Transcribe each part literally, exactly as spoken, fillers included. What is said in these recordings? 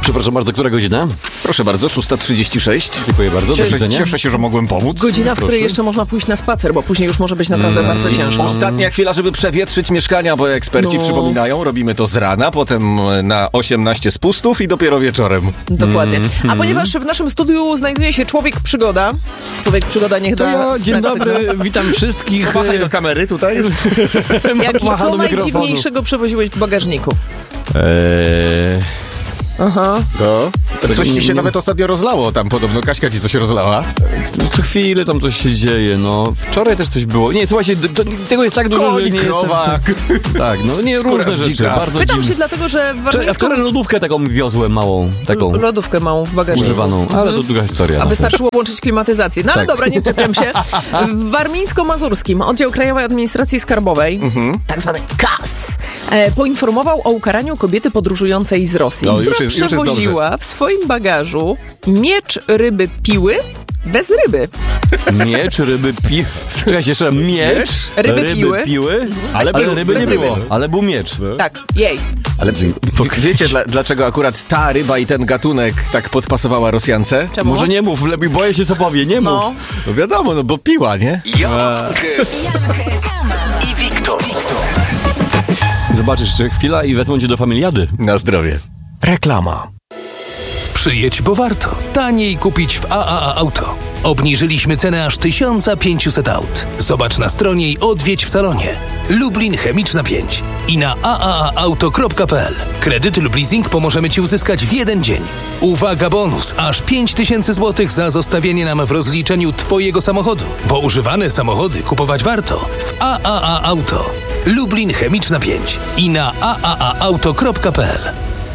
Przepraszam bardzo, która godzina? Proszę bardzo, szósta trzydzieści sześć. Dziękuję bardzo. Do Cieszę, widzenia. cieszę się, że mogłem pomóc. Godzina, w której jeszcze można pójść na spacer, bo później już może być naprawdę mm. bardzo ciężko. Ostatnia chwila, żeby przewietrzyć mieszkania, bo eksperci No. przypominają, robimy to z rana, potem na osiemnaście spustów i dopiero wieczorem. Dokładnie. Mm. A ponieważ w naszym studiu znajduje się człowiek przygoda, człowiek przygoda niech To da ja, dzień znak dobry, sygnał. witam wszystkich. Machaj do kamery tutaj. Jaki, Macha co do najdziwniejszego przewoziłeś w bagażniku? Eee, Aha. No. Coś nie- ci się nie- nawet ostatnio rozlało tam podobno. Kaśka ci coś rozlała. co chwilę tam coś się dzieje, no. Wczoraj też coś było. Nie, słuchajcie, d- d- tego jest tak dużo, że Konik, nie krowa. jestem... Tak, no nie, Skóra różne rzeczy, dzika. bardzo Pytam dziwne. się dlatego, że w Wczoraj- A warmińską wczoraj lodówkę taką wiozłem małą, taką lodówkę małą w bagażniku. używaną, ale to długa historia. A no. wystarczyło włączyć klimatyzację. No ale Tak. dobra, nie czepiam się. W warmińsko-mazurskim Oddział Krajowej Administracji Skarbowej, tak zwany K A S, e, poinformował o ukaraniu kobiety podróżującej z Rosji, No, już która jest- już jest przewoziła w swoim bagażu miecz ryby piły bez ryby. Miecz, ryby, pi... Czekajcie, jeszcze raz. miecz, Ryby piły. piły, ale, Bez ale ryby bez nie ryby. było, ale był miecz. Tak, jej. Ale wie- wiecie, dla, dlaczego akurat ta ryba i ten gatunek tak podpasowała Rosjance? Czemu? Może nie mów, lepiej boję się co powie, nie mów. No. No wiadomo, no bo piła, nie? i Wiktor. Zobaczysz, jeszcze chwila i wezmą cię do familiady. Na zdrowie. Reklama. Przyjedź, bo warto. Taniej kupić w A A A Auto. Obniżyliśmy cenę aż tysiąc pięćset aut. Zobacz na stronie i odwiedź w salonie. Lublin Chemiczna pięć i na a a a auto kropka p l. Kredyt lub leasing pomożemy Ci uzyskać w jeden dzień. Uwaga, bonus! Aż pięć tysięcy złotych za zostawienie nam w rozliczeniu Twojego samochodu. Bo używane samochody kupować warto w A A A Auto. Lublin Chemiczna pięć i na a a a auto kropka p l.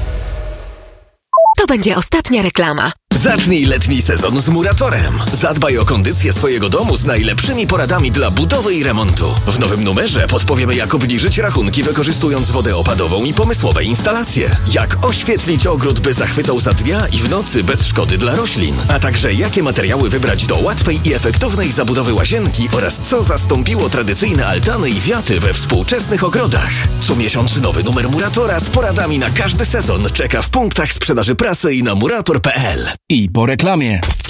To będzie ostatnia reklama. Zacznij letni sezon z Muratorem. Zadbaj o kondycję swojego domu z najlepszymi poradami dla budowy i remontu. W nowym numerze podpowiemy, jak obniżyć rachunki wykorzystując wodę opadową i pomysłowe instalacje. Jak oświetlić ogród, by zachwycał za dnia i w nocy bez szkody dla roślin. A także jakie materiały wybrać do łatwej i efektownej zabudowy łazienki oraz co zastąpiło tradycyjne altany i wiaty we współczesnych ogrodach. Co miesiąc nowy numer Muratora z poradami na każdy sezon czeka w punktach sprzedaży prasy i na murator kropka p l. I po reklamie.